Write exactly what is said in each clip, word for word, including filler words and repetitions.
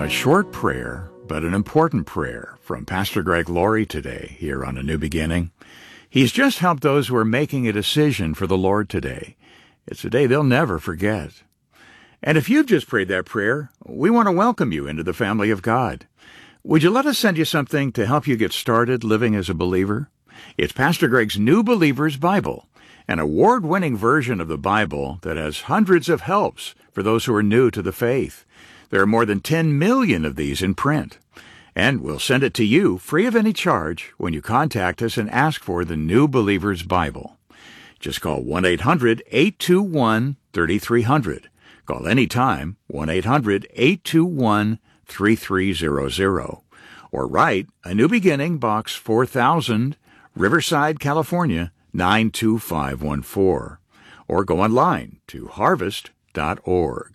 A short prayer, but an important prayer from Pastor Greg Laurie today here on A New Beginning. He's just helped those who are making a decision for the Lord today. It's a day they'll never forget. And if you've just prayed that prayer, we want to welcome you into the family of God. Would you let us send you something to help you get started living as a believer? It's Pastor Greg's New Believer's Bible, an award-winning version of the Bible that has hundreds of helps for those who are new to the faith. There are more than ten million of these in print. And we'll send it to you free of any charge when you contact us and ask for the New Believer's Bible. Just call one eight hundred, eight two one, three three zero zero. Call anytime, one eight hundred, eight two one, three three zero zero. Or write A New Beginning, Box four thousand, Riverside, California, nine two five one four. Or go online to harvest dot org.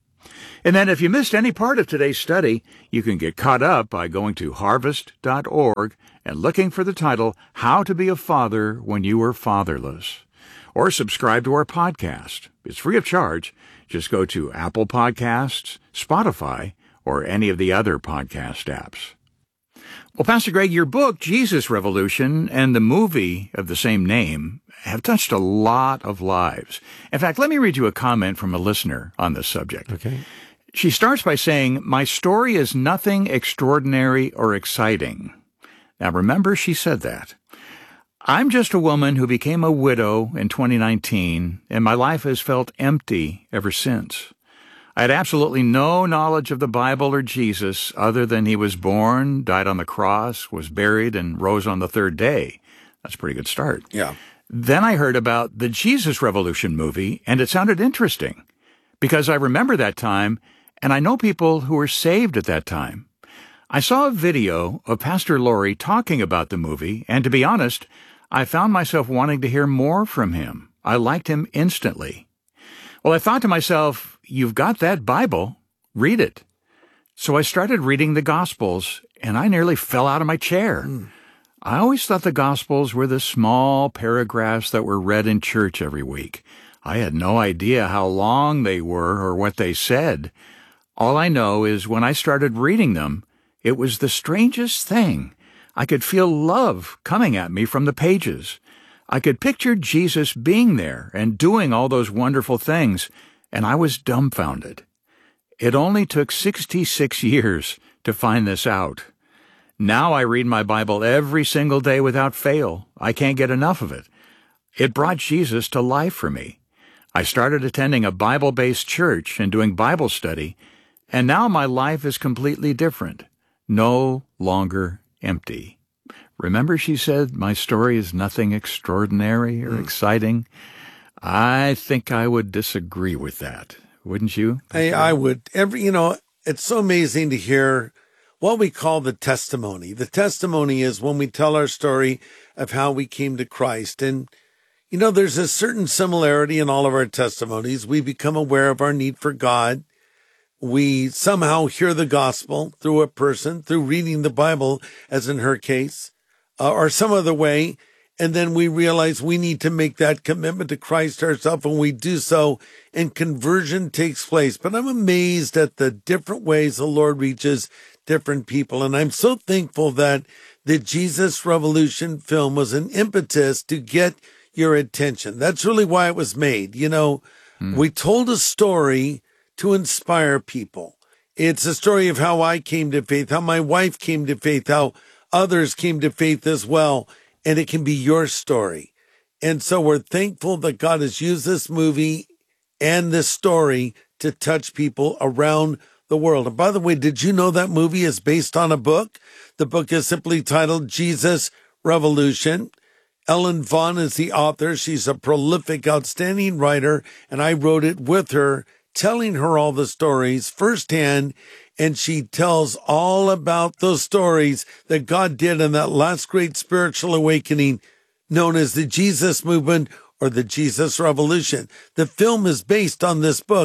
And then if you missed any part of today's study, you can get caught up by going to harvest dot org and looking for the title, How to Be a Father When You Were Fatherless. Or subscribe to our podcast. It's free of charge. Just go to Apple Podcasts, Spotify, or any of the other podcast apps. Well, Pastor Greg, your book, Jesus Revolution, and the movie of the same name have touched a lot of lives. In fact, let me read you a comment from a listener on this subject. Okay. She starts by saying, "My story is nothing extraordinary or exciting." Now, remember, she said that. "I'm just a woman who became a widow in twenty nineteen, and my life has felt empty ever since. I had absolutely no knowledge of the Bible or Jesus other than he was born, died on the cross, was buried, and rose on the third day." That's a pretty good start. Yeah. Then I heard about the Jesus Revolution movie, and it sounded interesting because I remember that time, and I know people who were saved at that time. I saw a video of Pastor Laurie talking about the movie, and to be honest, I found myself wanting to hear more from him. I liked him instantly. Well, I thought to myself, you've got that Bible, read it. So I started reading the Gospels, and I nearly fell out of my chair. Mm. I always thought the Gospels were the small paragraphs that were read in church every week. I had no idea how long they were or what they said. All I know is when I started reading them, it was the strangest thing. I could feel love coming at me from the pages. I could picture Jesus being there and doing all those wonderful things, and I was dumbfounded. It only took sixty-six years to find this out. Now I read my Bible every single day without fail. I can't get enough of it. It brought Jesus to life for me. I started attending a Bible-based church and doing Bible study, and now my life is completely different. No longer empty. Remember she said, my story is nothing extraordinary or mm. exciting? I think I would disagree with that. Wouldn't you? Hey, I would. Every, you know, it's so amazing to hear what we call the testimony. The testimony is when we tell our story of how we came to Christ. And, you know, there's a certain similarity in all of our testimonies. We become aware of our need for God. We somehow hear the gospel through a person, through reading the Bible, as in her case, uh, or some other way. And then we realize we need to make that commitment to Christ ourselves, and we do so, and conversion takes place. But I'm amazed at the different ways the Lord reaches different people. And I'm so thankful that the Jesus Revolution film was an impetus to get your attention. That's really why it was made. You know, mm. we told a story to inspire people. It's a story of how I came to faith, how my wife came to faith, how others came to faith as well. And it can be your story. And so we're thankful that God has used this movie and this story to touch people around the world. And by the way, did you know that movie is based on a book? The book is simply titled Jesus Revolution. Ellen Vaughn is the author. She's a prolific, outstanding writer, and I wrote it with her, telling her all the stories firsthand, and she tells all about those stories that God did in that last great spiritual awakening known as the Jesus Movement or the Jesus Revolution. The film is based on this book,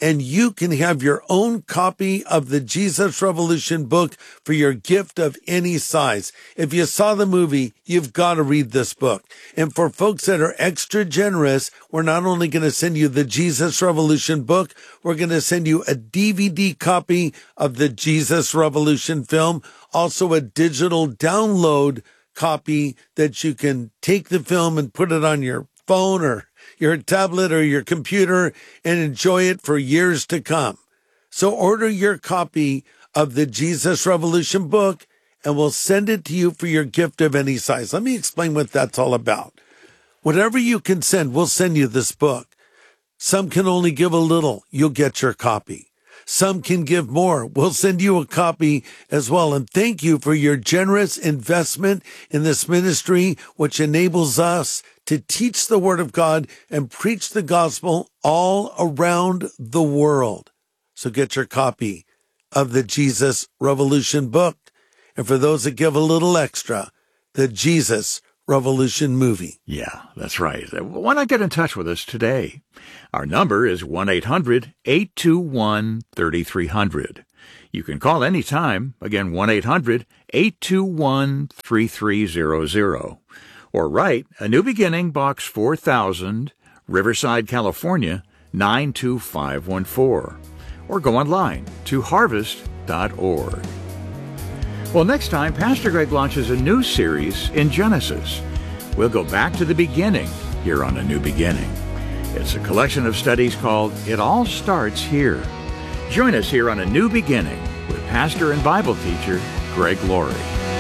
and you can have your own copy of the Jesus Revolution book for your gift of any size. If you saw the movie, you've got to read this book. And for folks that are extra generous, we're not only going to send you the Jesus Revolution book, we're going to send you a D V D copy of the Jesus Revolution film, also a digital download copy that you can take the film and put it on your phone or your tablet or your computer and enjoy it for years to come. So order your copy of the Jesus Revolution book and we'll send it to you for your gift of any size. Let me explain what that's all about. Whatever you can send, we'll send you this book. Some can only give a little. You'll get your copy. Some can give more. We'll send you a copy as well. And thank you for your generous investment in this ministry, which enables us to teach the Word of God and preach the gospel all around the world. So get your copy of the Jesus Revolution book. And for those that give a little extra, the Jesus Revolution movie. Yeah, that's right. Why not get in touch with us today? Our number is one eight hundred eight two one three three zero zero. You can call anytime. Again, one eight hundred eight two one three three zero zero. Or write A New Beginning, Box four thousand, Riverside, California, nine two five one four. Or go online to harvest dot org. Well, next time, Pastor Greg launches a new series in Genesis. We'll go back to the beginning here on A New Beginning. It's a collection of studies called It All Starts Here. Join us here on A New Beginning with pastor and Bible teacher Greg Laurie.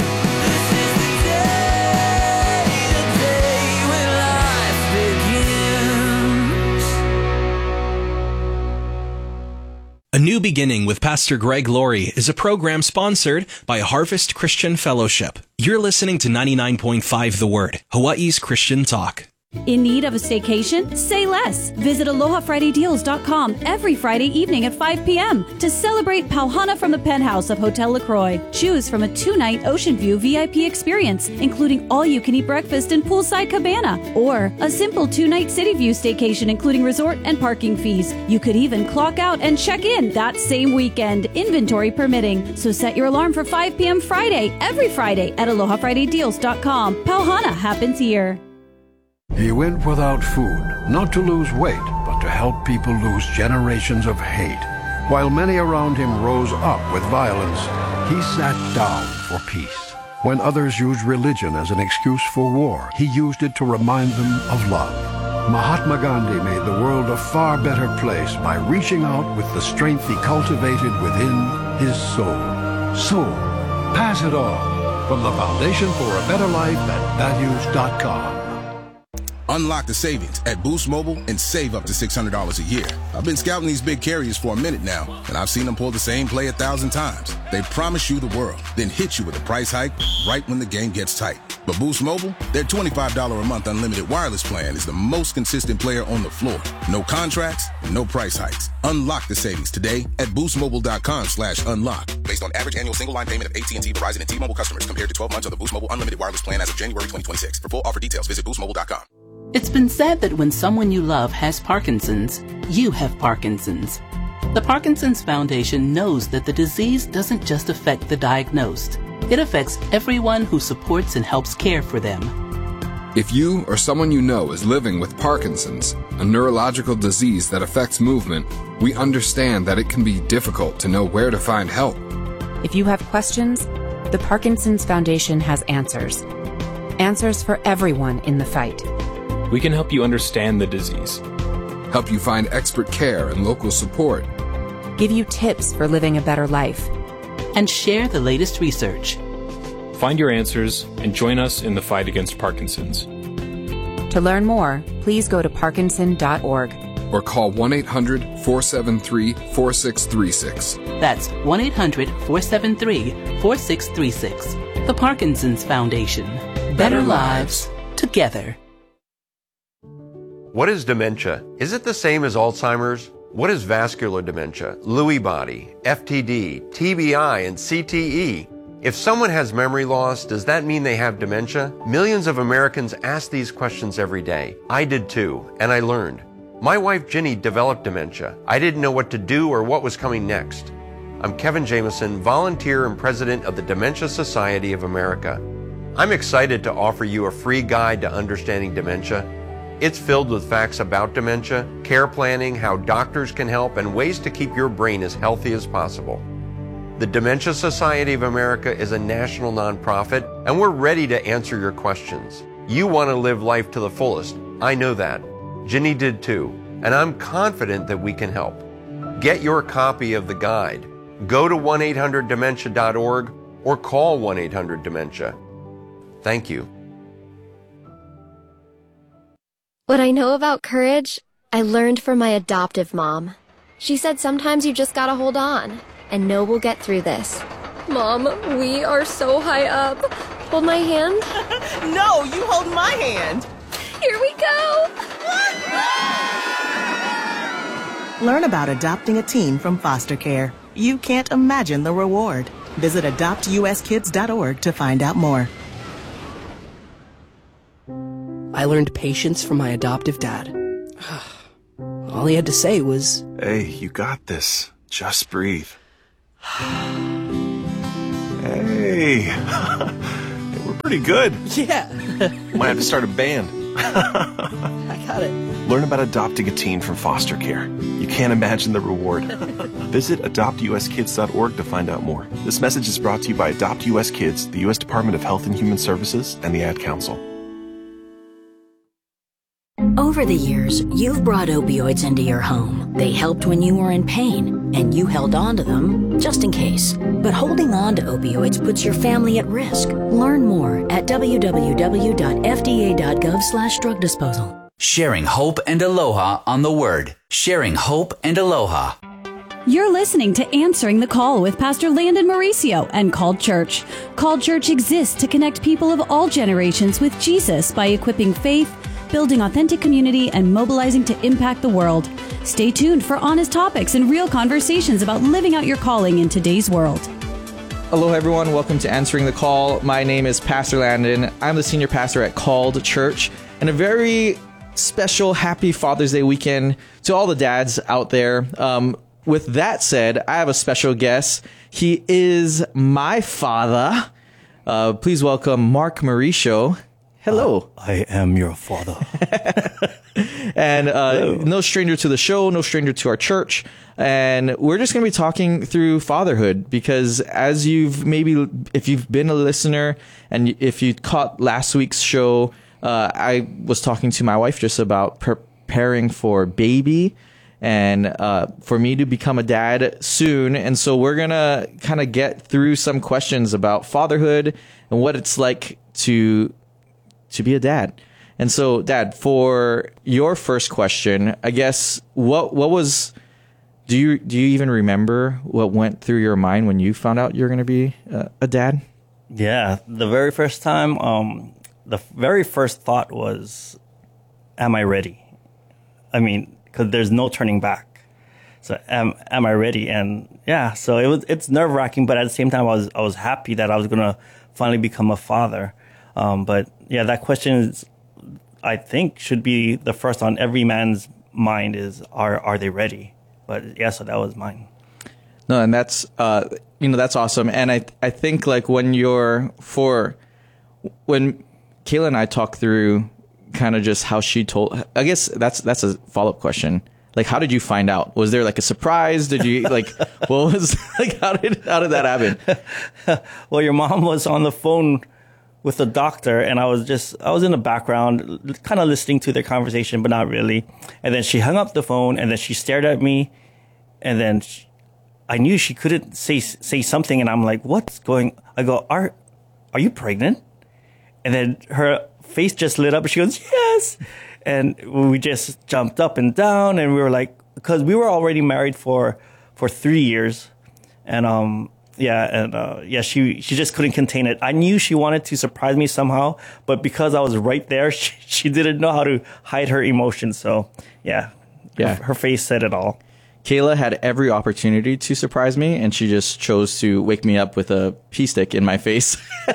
A New Beginning with Pastor Greg Laurie is a program sponsored by Harvest Christian Fellowship. You're listening to ninety-nine point five The Word, Hawaii's Christian talk. In need of a staycation? Say less. Visit aloha friday deals dot com every Friday evening at five p.m. to celebrate Pauhana from the penthouse of Hotel LaCroix. Choose from a two-night Ocean View V I P experience, including all-you-can-eat breakfast and poolside cabana, or a simple two-night City View staycation, including resort and parking fees. You could even clock out and check in that same weekend, inventory permitting. So set your alarm for five p.m. Friday, every Friday at aloha friday deals dot com. Pauhana happens here. He went without food, not to lose weight, but to help people lose generations of hate. While many around him rose up with violence, he sat down for peace. When others used religion as an excuse for war, he used it to remind them of love. Mahatma Gandhi made the world a far better place by reaching out with the strength he cultivated within his soul. So, pass it on from the Foundation for a Better Life at values dot com. Unlock the savings at Boost Mobile and save up to six hundred dollars a year. I've been scouting these big carriers for a minute now, and I've seen them pull the same play a thousand times. They promise you the world, then hit you with a price hike right when the game gets tight. But Boost Mobile, their twenty-five dollars a month unlimited wireless plan is the most consistent player on the floor. No contracts, no price hikes. Unlock the savings today at boost mobile dot com slash unlock. Based on average annual single line payment of A T and T, Verizon, and T-Mobile customers compared to twelve months of the Boost Mobile unlimited wireless plan as of January twenty twenty-six. For full offer details, visit boost mobile dot com. It's been said that when someone you love has Parkinson's, you have Parkinson's. The Parkinson's Foundation knows that the disease doesn't just affect the diagnosed. It affects everyone who supports and helps care for them. If you or someone you know is living with Parkinson's, a neurological disease that affects movement, we understand that it can be difficult to know where to find help. If you have questions, the Parkinson's Foundation has answers. Answers for everyone in the fight. We can help you understand the disease, help you find expert care and local support, give you tips for living a better life, and share the latest research. Find your answers and join us in the fight against Parkinson's. To learn more, please go to parkinson dot org or call one eight hundred four seven three four six three six. That's one eight hundred four seven three four six three six. The Parkinson's Foundation. Better, better lives together. What is dementia? Is it the same as Alzheimer's? What is vascular dementia, Lewy body, F T D, T B I, and C T E? If someone has memory loss, does that mean they have dementia? Millions of Americans ask these questions every day. I did too, and I learned. My wife Ginny developed dementia. I didn't know what to do or what was coming next. I'm Kevin Jameson, volunteer and president of the Dementia Society of America. I'm excited to offer you a free guide to understanding dementia. It's filled with facts about dementia, care planning, how doctors can help, and ways to keep your brain as healthy as possible. The Dementia Society of America is a national nonprofit, and we're ready to answer your questions. You want to live life to the fullest. I know that. Ginny did too, and I'm confident that we can help. Get your copy of the guide. Go to one eight hundred dementia dot org or call one eight hundred dementia. Thank you. What I know about courage, I learned from my adoptive mom. She said sometimes you just gotta hold on and know we'll get through this. Mom, we are so high up. Hold my hand. No, you hold my hand. Here we go. Learn about adopting a teen from foster care. You can't imagine the reward. Visit adopt u s kids dot org to find out more. I learned patience from my adoptive dad. All he had to say was, "Hey, you got this. Just breathe." Hey, we're pretty good. Yeah. Might have to start a band. I got it. Learn about adopting a teen from foster care. You can't imagine the reward. Visit adopt u s kids dot org to find out more. This message is brought to you by Adopt U S Kids, the U S Department of Health and Human Services, and the Ad Council. Over the years, you've brought opioids into your home. They helped when you were in pain, and you held on to them just in case. But holding on to opioids puts your family at risk. Learn more at w w w dot f d a dot gov slash drug disposal. Sharing hope and aloha on the Word. Sharing hope and aloha. You're listening to Answering the Call with Pastor Landon Mauricio and Called Church. Called Church exists to connect people of all generations with Jesus by equipping faith, building authentic community, and mobilizing to impact the world. Stay tuned for honest topics and real conversations about living out your calling in today's world. Hello, everyone. Welcome to Answering the Call. My name is Pastor Landon. I'm the senior pastor at Called Church, and a very special happy Father's Day weekend to all the dads out there. Um, with that said, I have a special guest. He is my father. Uh, please welcome Mark Mauricio. Hello. Uh, I am your father. And uh, no stranger to the show, no stranger to our church. And we're just going to be talking through fatherhood because as you've maybe, if you've been a listener and if you caught last week's show, uh, I was talking to my wife just about preparing for baby and uh, for me to become a dad soon. And so we're going to kind of get through some questions about fatherhood and what it's like to to be a dad. And so, Dad, for your first question, I guess what what was do you do you even remember what went through your mind when you found out you're going to be uh, a dad? Yeah, the very first time, um, the very first thought was, "Am I ready?" I mean, because there's no turning back. So, am am I ready? And yeah, so it was it's nerve wracking, but at the same time, I was I was happy that I was going to finally become a father. Um, but yeah, that question is, I think, should be the first on every man's mind is, are are they ready? But yeah, so that was mine. No, and that's, uh, you know, that's awesome. And I, I think like when you're for, when Kayla and I talked through kind of just how she told, I guess that's, that's a follow-up question. Like, how did you find out? Was there like a surprise? Did you like, what was like, how did, how did that happen? Well, your mom was on the phone with the doctor, and I was just, I was in the background, kind of listening to their conversation, but not really. And then she hung up the phone, and then she stared at me, and then she, I knew she couldn't say say something, and I'm like, what's going, I go, are, are you pregnant? And then her face just lit up, and she goes, yes. And we just jumped up and down, and we were like, because we were already married for, for three years, and, um, Yeah, and uh, yeah, she she just couldn't contain it. I knew she wanted to surprise me somehow, but because I was right there, she, she didn't know how to hide her emotions. So yeah, yeah, her, her face said it all. Kayla had every opportunity to surprise me, and she just chose to wake me up with a pea stick in my face.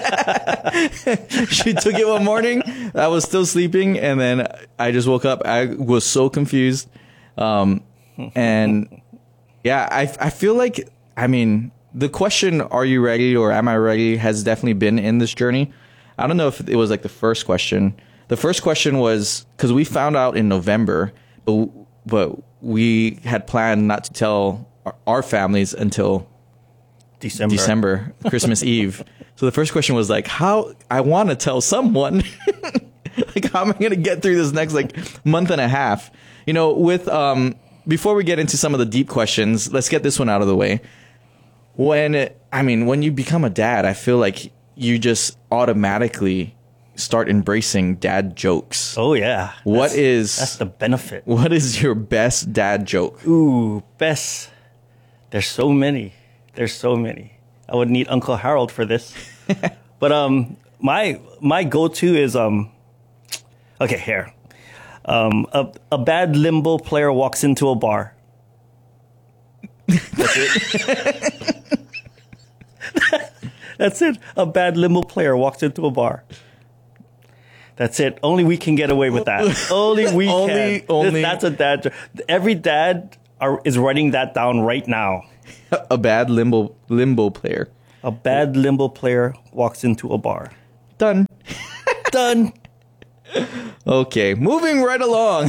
She took it one morning. I was still sleeping, and then I just woke up. I was so confused. Um, and yeah, I, I feel like, I mean, the question, are you ready or am I ready, has definitely been in this journey. I don't know if it was like the first question. The first question was, because we found out in November, but, but we had planned not to tell our, our families until December, December, Christmas Eve. So the first question was like, how, I want to tell someone, like, how am I going to get through this next like month and a half? You know, with, um, before we get into some of the deep questions, let's get this one out of the way. When, I mean, when you become a dad, I feel like you just automatically start embracing dad jokes. Oh, yeah. What that's, is... That's the benefit. What is your best dad joke? Ooh, best. There's so many. There's so many. I would need Uncle Harold for this. But um, my my go-to is... um, Okay, here. Um, a, a bad limbo player walks into a bar. That's it. That's it. A bad limbo player walks into a bar. That's it. Only we can get away with that. Only we only, can. Only. That's a dad joke. Every dad are, is writing that down right now. A bad limbo limbo player. A bad limbo player walks into a bar. Done. Done. Okay, moving right along.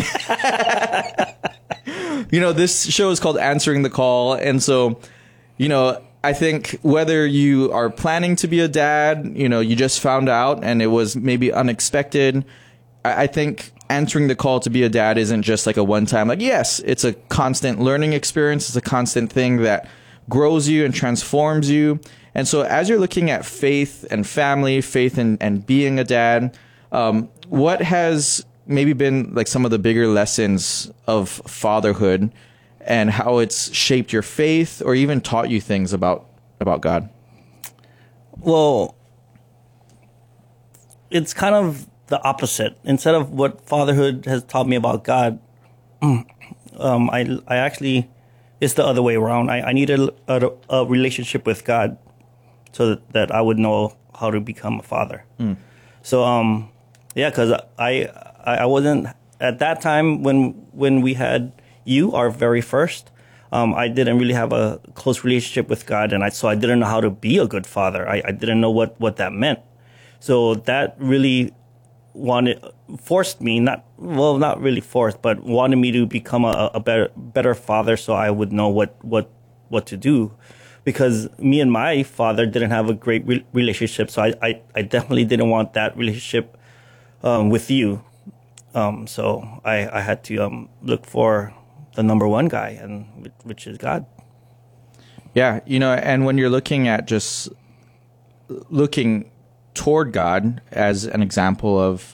You know, this show is called Answering the Call. And so, you know, I think whether you are planning to be a dad, you know, you just found out and it was maybe unexpected. I, I think answering the call to be a dad isn't just like a one time, like, yes, it's a constant learning experience. It's a constant thing that grows you and transforms you. And so as you're looking at faith and family, faith and, and being a dad, um, what has maybe been like some of the bigger lessons of fatherhood and how it's shaped your faith or even taught you things about, about God? Well, it's kind of the opposite. Instead of what fatherhood has taught me about God, um, I, I actually, it's the other way around. I, I needed a, a relationship with God so that, that I would know how to become a father. Mm. So, um, yeah, because I, I wasn't, at that time when when we had you, our very first, um, I didn't really have a close relationship with God, and I so I didn't know how to be a good father. I, I didn't know what, what that meant. So that really wanted forced me, not well, not really forced, but wanted me to become a, a better better father, so I would know what what what to do. Because me and my father didn't have a great re- relationship, so I, I, I definitely didn't want that relationship um, with you. Um, so I, I had to um, look for the number one guy, and which is God. Yeah, you know, and when you're looking at just looking toward God as an example of,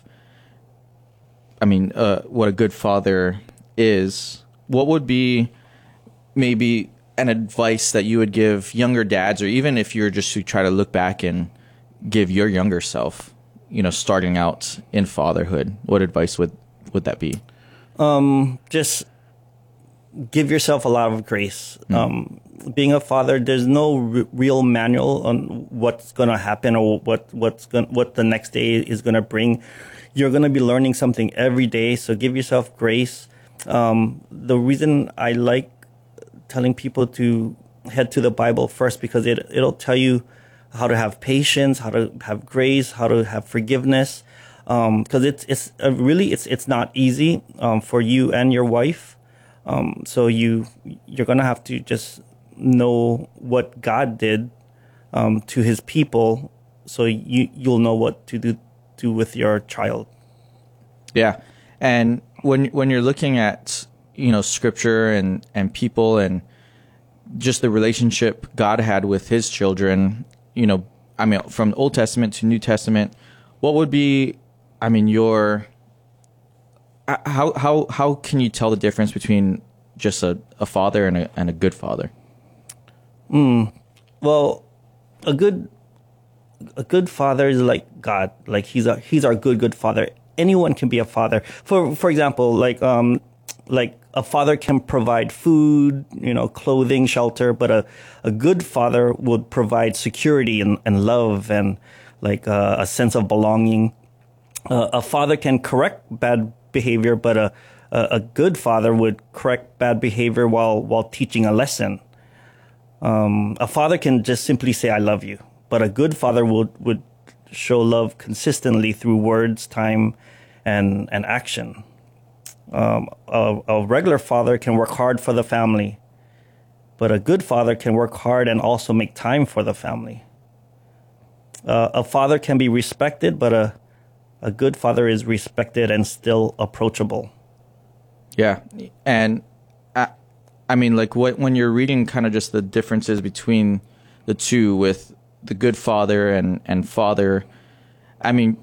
I mean, uh, what a good father is, what would be maybe an advice that you would give younger dads, or even if you're just to try to look back and give your younger self, you know, starting out in fatherhood, what advice would, would that be? Um, just give yourself a lot of grace. Mm. Um, being a father, there's no r- real manual on what's going to happen or what, what's going what the next day is going to bring. You're going to be learning something every day. So give yourself grace. Um, the reason I like telling people to head to the Bible first, because it, it'll tell you how to have patience, how to have grace, how to have forgiveness. Um, cause it's, it's uh, really, it's, it's not easy, um, for you and your wife. Um, so you, you're going to have to just know what God did, um, to his people. So you, you'll know what to do, do with your child. Yeah. And when, when you're looking at, you know, scripture and, and people and just the relationship God had with his children, you know, I mean, from Old Testament to New Testament, what would be, I mean, your, how, how, how can you tell the difference between just a, a father and a, and a good father? Mm, well, a good, a good father is like God. Like he's a, he's our good, good father. Anyone can be a father. For, for example, like, um, like a father can provide food, you know, clothing, shelter, but a, a good father would provide security and, and love and like uh, a sense of belonging. Uh, a father can correct bad behavior, but a, a, a good father would correct bad behavior while, while teaching a lesson. Um, a father can just simply say, I love you, but a good father would, would show love consistently through words, time, and, and action. Um, a, a regular father can work hard for the family, but a good father can work hard and also make time for the family. Uh, a father can be respected, but a, a good father is respected and still approachable. Yeah. And I, I mean, like what, when you're reading kind of just the differences between the two with the good father and, and father, I mean,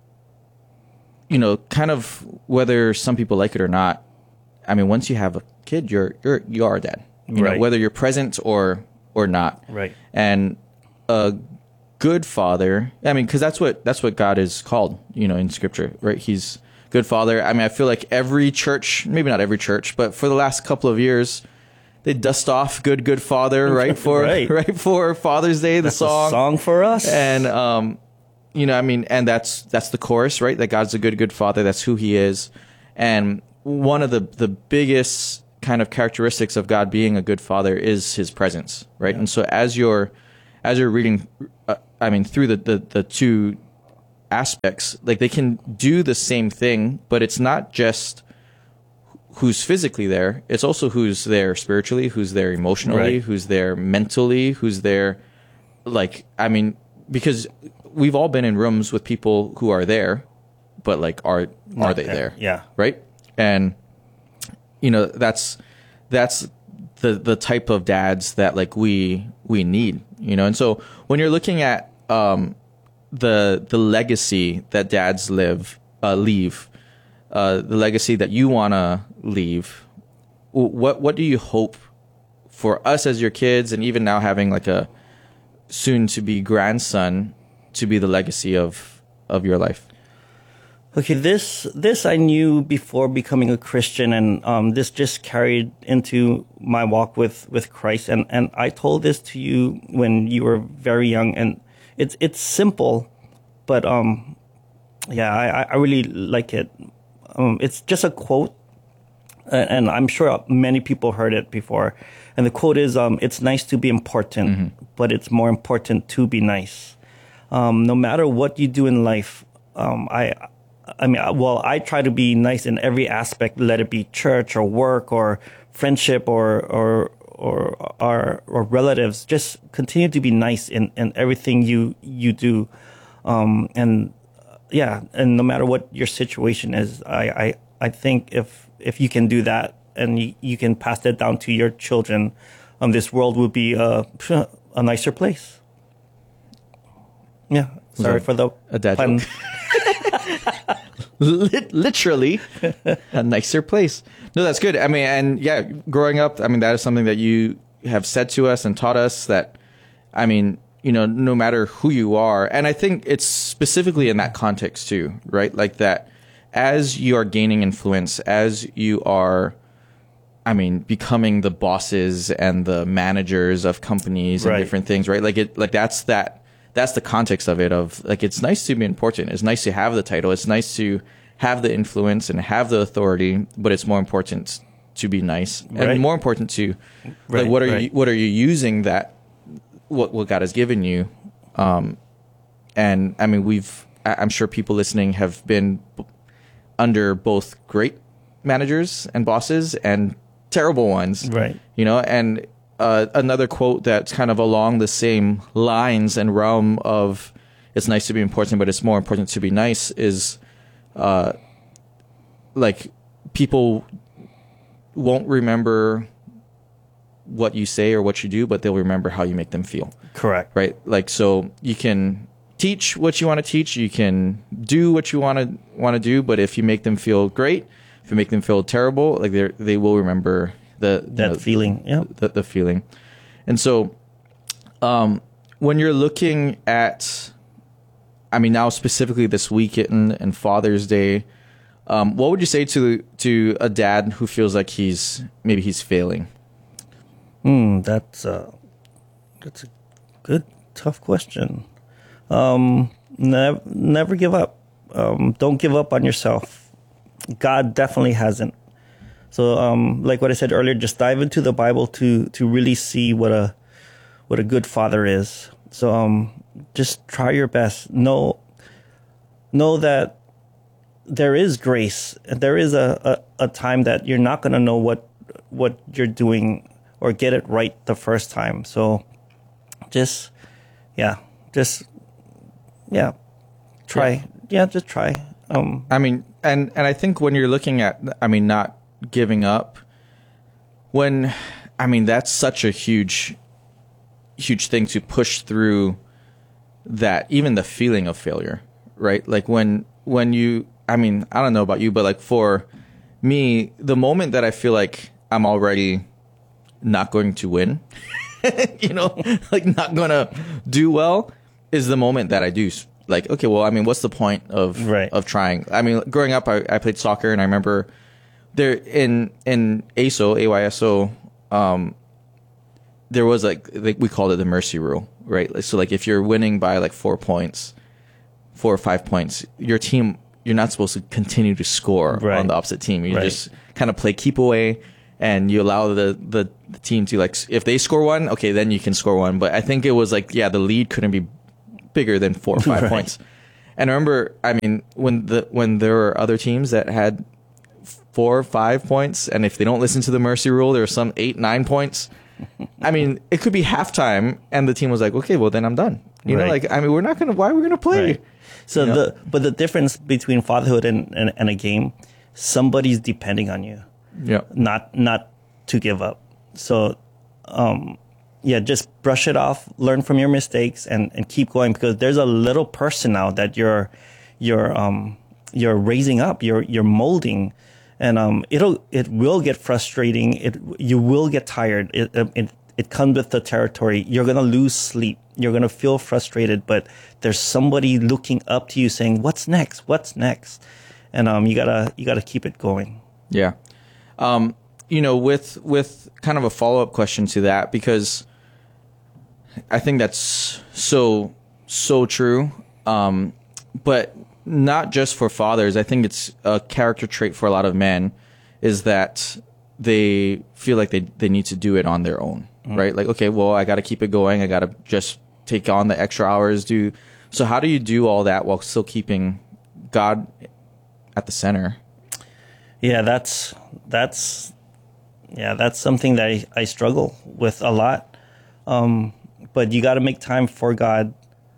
you know, kind of whether some people like it or not, I mean, once you have a kid, you're, you're, you are a dad, you Right. know, whether you're present or, or not. Right. And a good father, I mean, cause that's what, that's what God is called, you know, in scripture, right? He's good father. I mean, I feel like every church, maybe not every church, but for the last couple of years, they dust off good, good father, right? For, Right. right. For Father's Day, the That's a song. song for us. And, um, you know, I mean, and that's that's the chorus, right? That God's a good, good father. That's who he is. And one of the, the biggest kind of characteristics of God being a good father is his presence, right? Yeah. And so as you're as you're reading, uh, I mean, through the, the, the two aspects, like they can do the same thing, but it's not just who's physically there. It's also who's there spiritually, who's there emotionally, Right. who's there mentally, who's there, like, I mean, because we've all been in rooms with people who are there, but like, are are Not they there. there? Yeah. Right. And you know, that's that's the the type of dads that like we we need. You know, and so when you're looking at um, the the legacy that dads live uh, leave, uh, the legacy that you want to leave, what what do you hope for us as your kids, and even now having like a soon to be grandson, to be the legacy of of your life? Okay, this this I knew before becoming a Christian, and um, this just carried into my walk with, with Christ. And, and I told this to you when you were very young, and it's it's simple, but um, yeah, I, I really like it. Um, it's just a quote, and I'm sure many people heard it before. And the quote is, um, "It's nice to be important, mm-hmm. but it's more important to be nice." Um, no matter what you do in life, um, I. I mean, well, I try to be nice in every aspect, let it be church or work or friendship or or or or, or relatives. Just continue to be nice in, in everything you you do, um, and yeah, and no matter what your situation is, I, I, I think if if you can do that and you, you can pass that down to your children, um, this world will be a a nicer place. Yeah, sorry for the a dad pun. Literally a nicer place. No, that's good. I mean, and yeah, growing up, I mean, that is something that you have said to us and taught us that, I mean, you know, no matter who you are, and I think it's specifically in that context too, right? Like that as you are gaining influence, as you are, I mean, becoming the bosses and the managers of companies and Right. different things, right? Like it, like that's that. That's the context of it, of like, it's nice to be important. It's nice to have the title. It's nice to have the influence and have the authority, but it's more important to be nice Right. and more important to Right, like, what are right. you, what are you using that, what, what God has given you? Um, and I mean, we've, I- I'm sure people listening have been b- under both great managers and bosses and terrible ones, Right. you know, and Uh, another quote that's kind of along the same lines and realm of it's nice to be important, but it's more important to be nice is uh, like people won't remember what you say or what you do, but they'll remember how you make them feel. Correct. Right? Like, so you can teach what you want to teach, you can do what you want to want to do, but if you make them feel great, if you make them feel terrible, like they they will remember the you That know, feeling, yeah. the, the feeling. And so um, when you're looking at, I mean, now specifically this weekend and Father's Day, Um, what would you say to to a dad who feels like he's maybe he's failing? Hmm, that's a that's a good tough question. Um, never never give up. Um, don't give up on yourself. God definitely hasn't. So, um, like what I said earlier, just dive into the Bible to to really see what a what a good father is. So, um, just try your best. Know know that there is grace, and there is a, a, a time that you're not going to know what what you're doing or get it right the first time. So, just yeah, just yeah, try. Yeah, yeah just try. Um, I mean, and and I think when you're looking at, I mean, not giving up, when, I mean, that's such a huge, huge thing to push through that, even the feeling of failure, right? Like when, when you, I mean, I don't know about you, but like for me, the moment that I feel like I'm already not going to win, you know, like not going to do well is the moment that I do. Like, okay, well, I mean, what's the point of, right. of trying? I mean, growing up, I, I played soccer, and I remember there in in A S O, A Y S O, um, there was like, like we called it the mercy rule, right? So like if you're winning by like four points, four or five points, your team, you're not supposed to continue to score right. on the opposite team. You right. just kind of play keep away, and you allow the, the the team to, like, if they score one, okay, then you can score one. But I think it was like, yeah, the lead couldn't be bigger than four or five right. points. And I remember, I mean, when the when there were other teams that had four or five points, and if they don't listen to the mercy rule, there are some eight, nine points. I mean, it could be halftime, and the team was like, okay, well, then I'm done. You right. know, like, I mean, we're not going to, why are we going to play? Right. So, you know? the but the difference between fatherhood and, and, and a game, somebody's depending on you. Yeah. Not, not to give up. So, um, yeah, just brush it off, learn from your mistakes, and, and keep going, because there's a little person now that you're, you're, um, you're raising up, you're, you're molding. And um, it'll it will get frustrating. It you will get tired. It it it comes with the territory. You're gonna lose sleep. You're gonna feel frustrated. But there's somebody looking up to you, saying, "What's next? What's next?" And um, you gotta you gotta keep it going. Yeah, um, you know, with with kind of a follow up question to that, because I think that's so so true. Um, but not just for fathers. I think it's a character trait for a lot of men, is that they feel like they, they need to do it on their own, mm. right? Like, okay, well, I got to keep it going. I got to just take on the extra hours. Do so. How do you do all that while still keeping God at the center? Yeah, that's that's yeah, that's something that I, I struggle with a lot. Um, but you got to make time for God.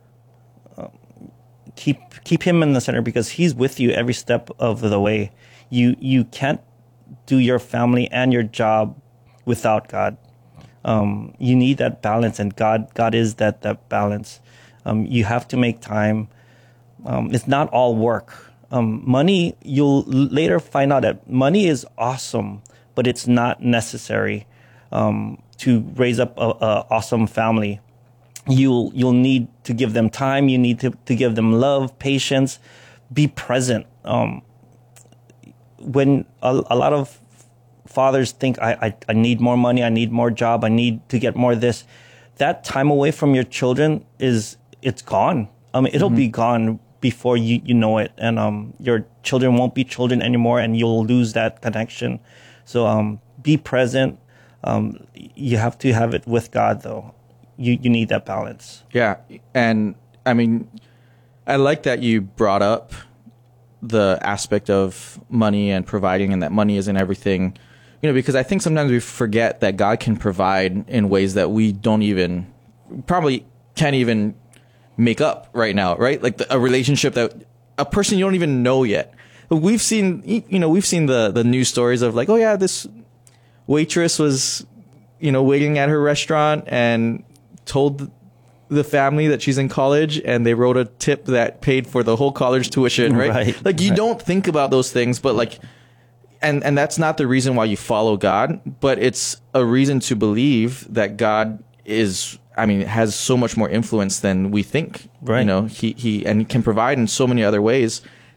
Keep keep him in the center, because he's with you every step of the way. You you can't do your family and your job without God. Um, you need that balance, and God God is that that balance. Um, you have to make time. Um, it's not all work. Um, money, you'll later find out that money is awesome, but it's not necessary um, to raise up a, a awesome family. You'll you'll need to give them time. You need to, to give them love, patience, be present. Um, when a, a lot of fathers think, I, I I need more money, I need more job, I need to get more of this, that time away from your children is it's gone. I mean, it'll mm-hmm. be gone before you, you know it, and um, your children won't be children anymore, and you'll lose that connection. So um, be present. Um, you have to have it with God, though. You you need that balance. Yeah, and I mean, I like that you brought up the aspect of money and providing, and that money isn't everything. You know, because I think sometimes we forget that God can provide in ways that we don't even, probably can't even make up right now, right? Like the, a relationship that a person you don't even know yet. We've seen, you know, we've seen the the news stories of like, oh yeah, this waitress was, you know, waiting at her restaurant and told the family that she's in college, and they wrote a tip that paid for the whole college tuition, right? right like you right. don't think about those things, but like, and, and that's not the reason why you follow God, but it's a reason to believe that God is, I mean, has so much more influence than we think, right? You know, he, he, and he can provide in so many other ways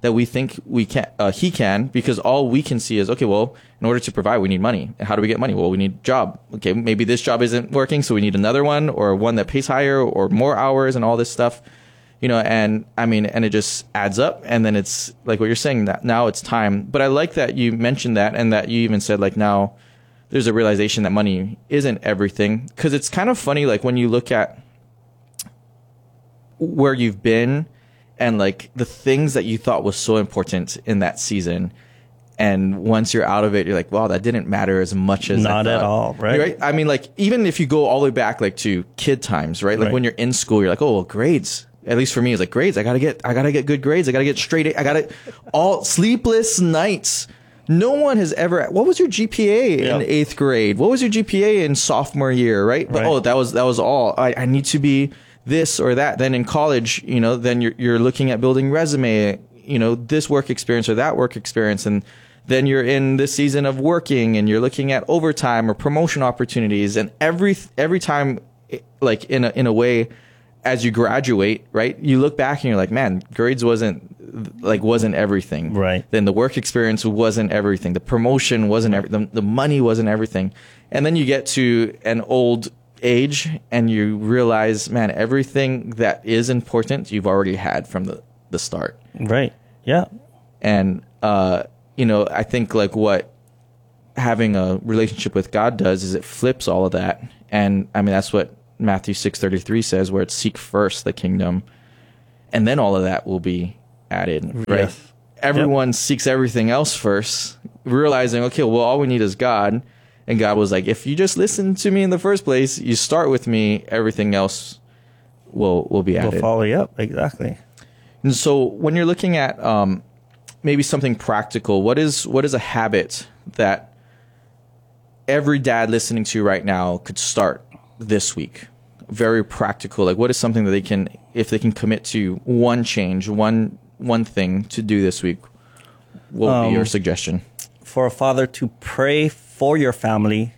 that we think we can, uh, he can, because all we can see is, okay, well, in order to provide, we need money. And how do we get money? Well, we need a job. Okay, maybe this job isn't working, so we need another one, or one that pays higher, or more hours, and all this stuff. You know, and I mean, and it just adds up, and then it's like what you're saying, that now it's time. But I like that you mentioned that, and that you even said, like, now there's a realization that money isn't everything, because it's kind of funny, like, when you look at where you've been, and like the things that you thought was so important in that season, and once you're out of it, you're like, wow, that didn't matter as much as not I at thought. all, right? right? I mean, like, even if you go all the way back, like, to kid times, right? Like, Right. when you're in school, you're like, oh, well, grades. At least for me, it's like, grades. I gotta get, I gotta get good grades. I gotta get straight A. I gotta, all sleepless nights. No one has ever. What was your G P A Yeah. in eighth grade? What was your G P A in sophomore year? Right? But Right. oh, that was that was all. I, I need to be this or that. Then in college, you know, then you're you're looking at building resume. You know, this work experience or that work experience, and then you're in this season of working, and you're looking at overtime or promotion opportunities, and every every time, like in a in a way, as you graduate, right, you look back and you're like, man, grades wasn't like wasn't everything. Right. Then the work experience wasn't everything. The promotion wasn't every. The, the money wasn't everything. And then you get to an old age and you realize, man, everything that is important you've already had from the, the start. Right. Yeah. And uh, you know, I think like what having a relationship with God does is it flips all of that. And I mean, that's what Matthew six thirty-three says, where it's seek first the kingdom, and then all of that will be added, right? Yes. Everyone yep. seeks everything else first, realizing, okay, well, all we need is God. And God was like, if you just listen to me in the first place, you start with me, everything else will will be added. Will follow you up, exactly. And so when you're looking at um, maybe something practical, what is what is a habit that every dad listening to you right now could start this week? Very practical. Like, what is something that they can, if they can commit to one change, one one thing to do this week, what would Um, be your suggestion? For a father to pray for your family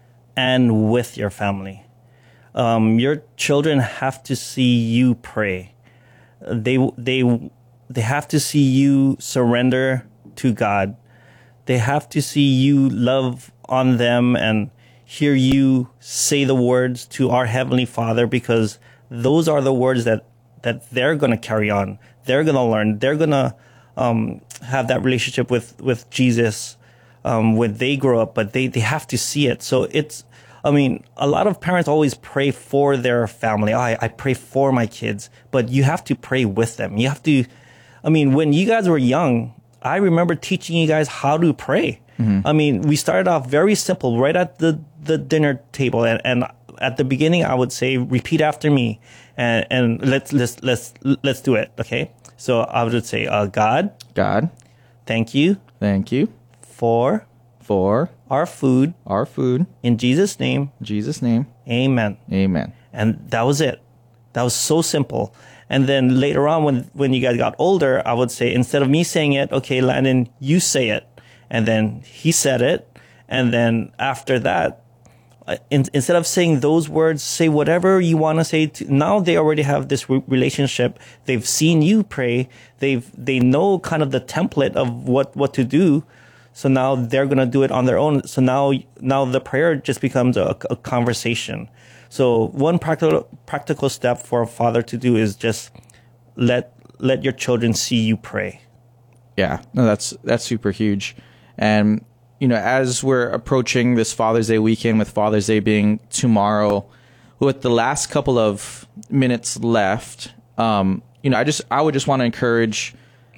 and with your family. Um, your children have to see you pray. They they they have to see you surrender to God. They have to see you love on them and hear you say the words to our Heavenly Father, because those are the words that, that they're going to carry on. They're going to learn. They're going to um, have that relationship with, with Jesus um, when they grow up, but they, they have to see it. So it's, I mean, a lot of parents always pray for their family. Oh, I, I pray for my kids, but you have to pray with them. You have to, I mean, when you guys were young, I remember teaching you guys how to pray. Mm-hmm. I mean, we started off very simple, right at the, the dinner table. And, and at the beginning, I would say, repeat after me, and, and let's, let's, let's, let's do it. Okay. So I would say, uh, God, God, thank you. Thank you for, for our food, our food. In Jesus' name, in Jesus' name. Amen. Amen. And that was it. That was so simple. And then later on, when, when you guys got older, I would say, instead of me saying it, okay, Landon, you say it. And then he said it. And then after that, in, instead of saying those words, say whatever you want to say. To, now they already have this re- relationship. They've seen you pray. They've, they know kind of the template of what, what to do. So now they're going to do it on their own. So now, now the prayer just becomes a, a conversation. So one practical, practical step for a father to do is just let, let your children see you pray. Yeah, no, that's, that's super huge. And, you know, as we're approaching this Father's Day weekend, with Father's Day being tomorrow, with the last couple of minutes left, um, you know, I just, I would just want to encourage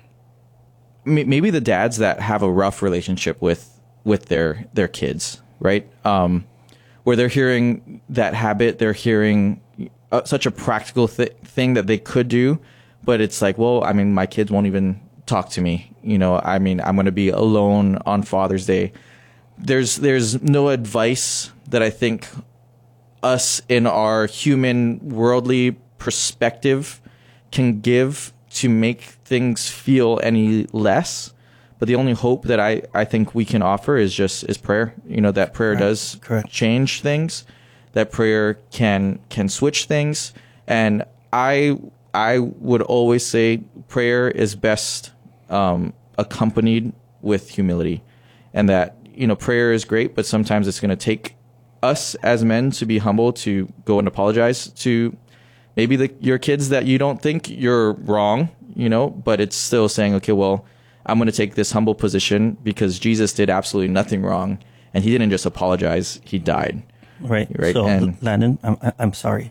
m- maybe the dads that have a rough relationship with, with their, their kids, right? Um, where they're hearing that habit, they're hearing uh, such a practical th- thing that they could do, but it's like, well, I mean, my kids won't even talk to me. You know, I mean, I'm going to be alone on Father's Day. There's there's no advice that I think us in our human worldly perspective can give to make things feel any less. But the only hope that I, I think we can offer is just is prayer. You know, that prayer Correct. does Correct. change things. That prayer can can switch things. And I I would always say prayer is best um, accompanied with humility. And that, you know, prayer is great, but sometimes it's going to take us as men to be humble, to go and apologize to maybe the, your kids that you don't think you're wrong, you know, but it's still saying, okay, well, I'm going to take this humble position because Jesus did absolutely nothing wrong. And he didn't just apologize, he died. Right. Right. So, and, Landon, I'm, I'm sorry.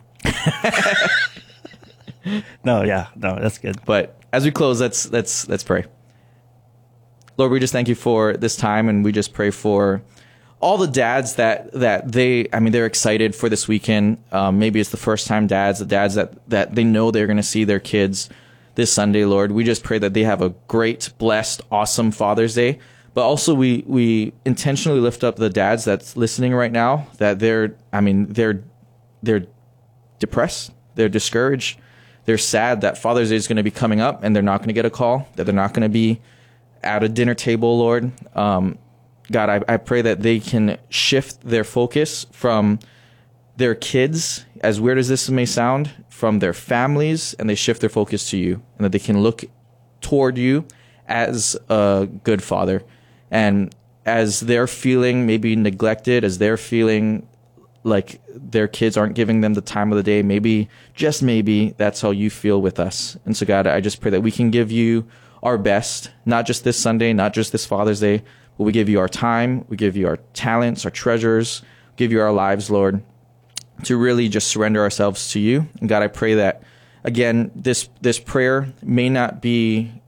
no, yeah, no, that's good. But as we close, let's, let's, let's pray. Lord, we just thank you for this time, and we just pray for all the dads that, that they, I mean, they're excited for this weekend. Um, maybe it's the first time dads, the dads that, that they know they're going to see their kids this Sunday, Lord. We just pray that they have a great, blessed, awesome Father's Day. But also we, we intentionally lift up the dads that's listening right now, that they're, I mean, they're, they're depressed, they're discouraged, they're sad that Father's Day is going to be coming up and they're not going to get a call, that they're not going to be at a dinner table, Lord. Um, God, I, I pray that they can shift their focus from their kids, as weird as this may sound, from their families, and they shift their focus to you, and that they can look toward you as a good father. And as they're feeling maybe neglected, as they're feeling like their kids aren't giving them the time of the day, maybe, just maybe, that's how you feel with us. And so, God, I just pray that we can give you our best, not just this Sunday, not just this Father's Day, but we give you our time, we give you our talents, our treasures, give you our lives, Lord, to really just surrender ourselves to you. And God, I pray that, again, this this prayer may not be